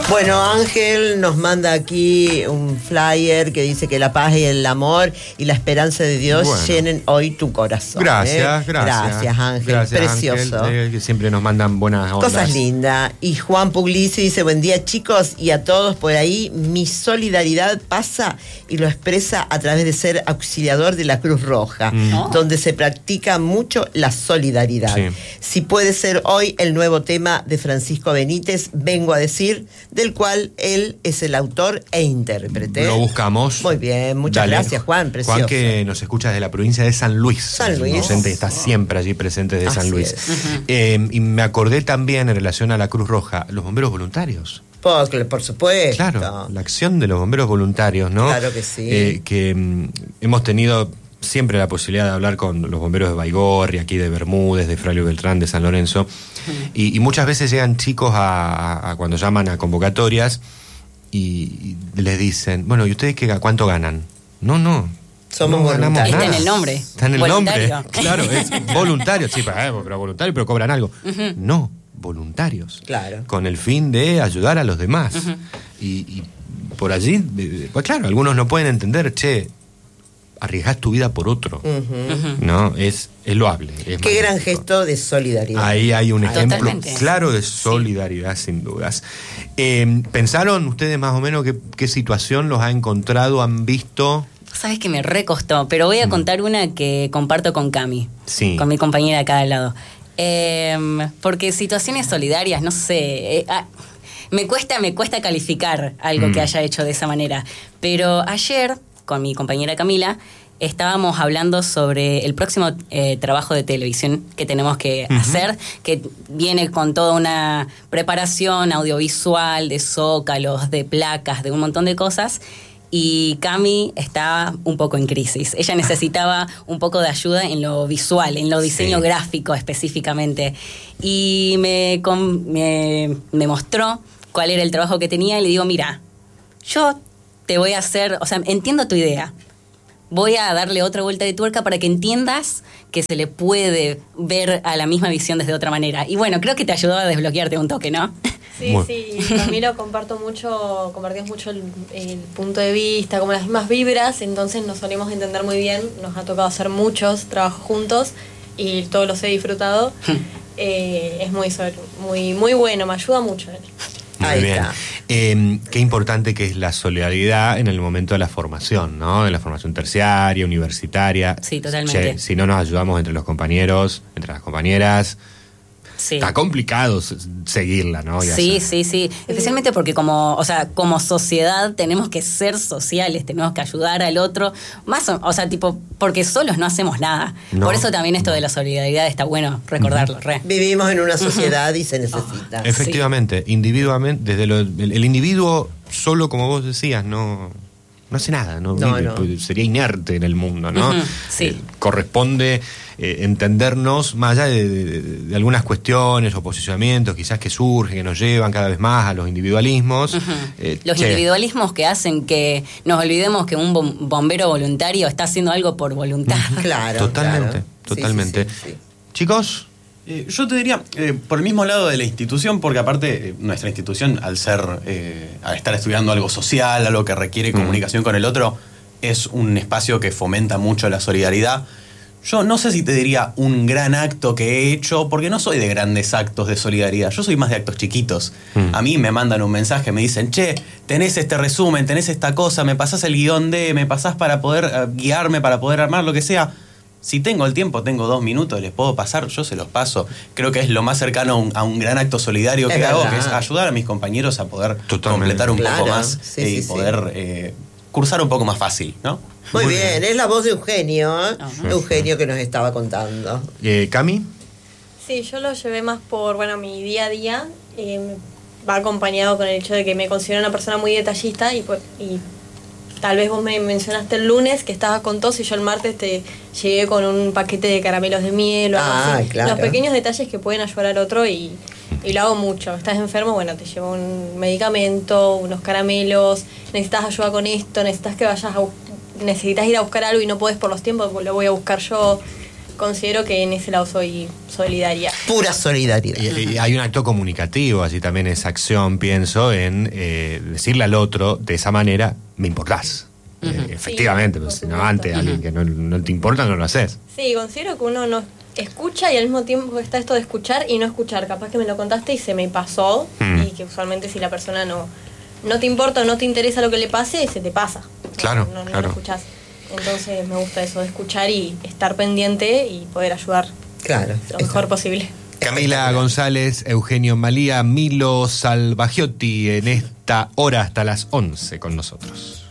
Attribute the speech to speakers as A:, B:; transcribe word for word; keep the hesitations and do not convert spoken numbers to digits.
A: Bueno, Ángel nos manda aquí un flyer que dice que la paz y el amor y la esperanza de Dios bueno. llenen hoy tu corazón.
B: Gracias,
A: ¿eh?
B: gracias.
A: Gracias, Ángel.
B: Gracias,
A: precioso.
B: Ángel, eh, que siempre nos mandan buenas ondas.
A: Cosas lindas. Y Juan Puglisi dice, buen día chicos y a todos por ahí. Mi solidaridad pasa y lo expresa a través de ser auxiliador de la Cruz Roja, mm. oh. donde se practica mucho la solidaridad. Sí. Si puede ser hoy el nuevo tema de Francisco Benítez, vengo a decir, del cual él es el autor e intérprete.
B: Lo buscamos.
A: Muy bien, muchas Dale. gracias, Juan, precioso.
B: Juan, que nos escucha desde la provincia de San Luis.
A: San Luis.
B: Un docente que está siempre allí presente de
A: Así
B: San Luis.
A: Uh-huh.
B: Eh, y me acordé también en relación a la Cruz Roja, los bomberos voluntarios.
A: Por, por supuesto.
B: Claro, la acción de los bomberos voluntarios, ¿no?
A: Claro que sí.
B: Eh, que mm, hemos tenido siempre la posibilidad de hablar con los bomberos de Baigorri, aquí de Bermúdez, de Frailer Beltrán, de San Lorenzo, uh-huh. y, y muchas veces llegan chicos a, a, a cuando llaman a convocatorias y, y les dicen, bueno, ¿y ustedes qué, cuánto ganan? No, no.
A: Somos
B: no
A: voluntarios.
C: Está en el nombre.
B: Está en el
C: voluntario.
B: nombre. Claro, es voluntario. Sí, pero voluntario, pero cobran algo. Uh-huh. No, voluntarios.
A: Claro.
B: Con el fin de ayudar a los demás.
C: Uh-huh.
B: y, y por allí, pues claro, algunos no pueden entender, che, arriesgás tu vida por otro. Uh-huh. Uh-huh. No, es, es loable. Es
A: Qué gran gesto de solidaridad.
B: Ahí hay un ejemplo
C: Totalmente.
B: claro de solidaridad, sí. sin dudas. Eh, ¿Pensaron ustedes más o menos qué, qué situación los ha encontrado, han visto?
C: Sabes que me recostó, pero voy a mm. contar una que comparto con Cami,
B: sí.
C: con mi compañera acá al lado. Eh, porque situaciones solidarias, no sé, eh, ah, me cuesta, me cuesta calificar algo mm. que haya hecho de esa manera. Pero ayer, con mi compañera Camila, estábamos hablando sobre el próximo eh, trabajo de televisión que tenemos que uh-huh. hacer, que viene con toda una preparación audiovisual, de zócalos, de placas, de un montón de cosas. Y Cami estaba un poco en crisis. Ella necesitaba un poco de ayuda en lo visual, en lo diseño sí. gráfico específicamente. Y me, con, me, me mostró cuál era el trabajo que tenía y le digo, mira, yo te voy a hacer, o sea, entiendo tu idea. Voy a darle otra vuelta de tuerca para que entiendas que se le puede ver a la misma visión desde otra manera. Y bueno, creo que te ayudó a desbloquearte un toque, ¿no?
D: Sí, bueno. sí, Camilo comparto mucho, compartimos mucho el, el punto de vista, como las mismas vibras, entonces nos solemos entender muy bien, nos ha tocado hacer muchos trabajos juntos y todos los he disfrutado. eh, es muy, muy, muy bueno, me ayuda mucho él.
B: Muy Ahí bien. Está. Eh, qué importante que es la solidaridad en el momento de la formación, ¿no? De la formación terciaria, universitaria.
C: Sí, totalmente.
B: Che, si no nos ayudamos entre los compañeros, entre las compañeras, sí. está complicado seguirla, ¿no? Y
C: sí,
B: hacer.
C: sí, sí. Especialmente porque como, o sea, como sociedad tenemos que ser sociales, tenemos que ayudar al otro, más o, o sea, tipo, porque solos no hacemos nada. No, Por eso también esto no. de la solidaridad está bueno recordarlo, uh-huh. re.
A: Vivimos en una sociedad uh-huh. y se necesita.
B: Oh, efectivamente, sí. individualmente, desde lo, el, el individuo solo, como vos decías, no, no hace nada, no,
A: no,
B: vive,
A: no.
B: sería inerte en el mundo, ¿no?
C: Uh-huh. Sí.
B: Eh, corresponde eh, entendernos más allá de, de, de algunas cuestiones o posicionamientos quizás que surgen, que nos llevan cada vez más a los individualismos.
C: Uh-huh.
B: eh,
C: los che. individualismos que hacen que nos olvidemos que un bombero voluntario está haciendo algo por voluntad.
A: Uh-huh. Claro,
B: totalmente,
A: claro.
B: totalmente.
A: Sí, sí, sí, sí.
B: Chicos.
E: Eh, yo te diría, eh, por el mismo lado de la institución, porque aparte eh, nuestra institución, al ser, eh, al estar estudiando algo social, algo que requiere comunicación mm. con el otro, es un espacio que fomenta mucho la solidaridad. Yo no sé si te diría un gran acto que he hecho, porque no soy de grandes actos de solidaridad, yo soy más de actos chiquitos. Mm. A mí me mandan un mensaje, me dicen, che, tenés este resumen, tenés esta cosa, me pasás el guión de, me pasás para poder uh, guiarme, para poder armar lo que sea. Si tengo el tiempo, tengo dos minutos, les puedo pasar, yo se los paso. Creo que es lo más cercano a un, a un gran acto solidario es que verdad. hago, que es ayudar a mis compañeros a poder Totalmente. completar un
A: claro.
E: poco más
A: sí,
E: eh, y
A: sí,
E: poder
A: sí.
E: Eh, cursar un poco más fácil, ¿no?
A: Muy, Muy bien. bien, es la voz de Eugenio, ¿eh?
C: Uh-huh.
A: Eugenio que nos estaba contando.
B: Eh, ¿Cami?
D: Sí, yo lo llevé más por, bueno, mi día a día. Eh, va acompañado con el hecho de que me considero una persona muy detallista y, y tal vez vos me mencionaste el lunes que estabas con tos y yo el martes te llegué con un paquete de caramelos de miel o algo
A: ah,
D: así.
A: Claro.
D: Los pequeños detalles que pueden ayudar al otro y, y lo hago mucho. Estás enfermo, bueno, te llevo un medicamento, unos caramelos, necesitas ayuda con esto, necesitas que vayas a necesitas ir a buscar algo y no podés por los tiempos, lo voy a buscar yo. considero que en ese lado soy solidaria.
A: Pura solidaridad.
B: Y, y hay un acto comunicativo, así también esa acción, pienso, en eh, decirle al otro de esa manera, me importás. Uh-huh. Eh, efectivamente,
D: sí,
B: pues, si no, antes uh-huh. alguien que no, no te importa, no lo haces.
D: Sí, considero que uno no escucha y al mismo tiempo está esto de escuchar y no escuchar. Capaz que me lo contaste y se me pasó, uh-huh. y que usualmente si la persona no, no te importa o no te interesa lo que le pase, se te pasa.
B: Claro,
D: no, no,
B: claro.
D: No lo escuchás. Entonces me gusta eso de escuchar y estar pendiente y poder ayudar
A: claro,
D: lo mejor eso. posible.
B: Camila González, Eugenio Malía, Milo Salvagiotti en esta hora hasta las once con nosotros.